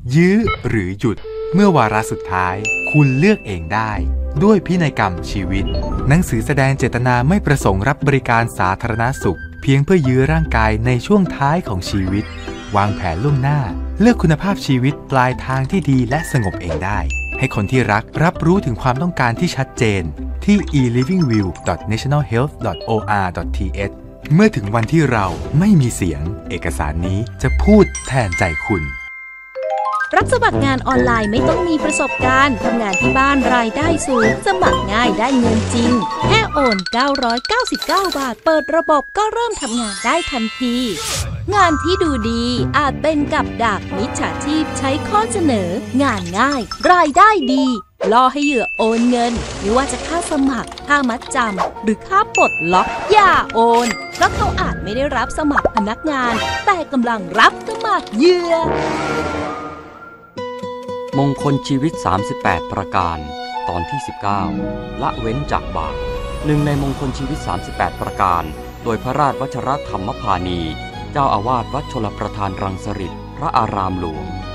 ยื้อหรือหยุดเมื่อวาระสุดท้ายคุณเลือกเองได้ด้วยพินัยกรรมชีวิตหนังสือแสดงเจตนาไม่ประสงค์รับบริการสาธารณสุขเพียงเพื่อยื้อร่างกายในช่วงท้ายของชีวิตวางแผนล่วงหน้าเลือกคุณภาพชีวิตปลายทางที่ดีและสงบเองได้ให้คนที่รักรับรู้ถึงความต้องการที่ชัดเจนที่ elivingwill.nationalhealth.or.th เมื่อถึงวันที่เราไม่มีเสียงเอกสารนี้จะพูดแทนใจคุณรับสมัครงานออนไลน์ไม่ต้องมีประสบการณ์ทำงานที่บ้านรายได้สูงสมัครง่ายได้เงินจริงแค่โอน999 บาทเปิดระบบก็เริ่มทำงานได้ทันทีงานที่ดูดีอาจเป็นกับดักมิจฉาชีพใช้ข้อเสนองานง่ายรายได้ดีล่อให้เหยื่อโอนเงินไม่ว่าจะค่าสมัครค่ามัดจำหรือค่าปลดล็อกอย่าโอนเพราะเขาอาจไม่ได้รับสมัครพนักงานแต่กำลังรับสมัครเหยื่อมงคลชีวิต38ประการตอนที่19ละเว้นจากบาปหนึ่งในมงคลชีวิต38ประการโดยพระราชวชรธรรมพานีเจ้าอาวาสวัดชลประทานรังสฤษพระอารามหลวง